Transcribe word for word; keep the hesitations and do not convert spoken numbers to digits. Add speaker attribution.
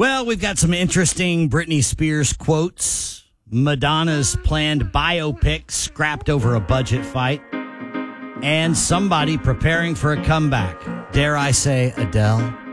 Speaker 1: Well, we've got some interesting Britney Spears quotes. Madonna's planned biopic scrapped over a budget fight. And somebody preparing for a comeback. Dare I say Adele?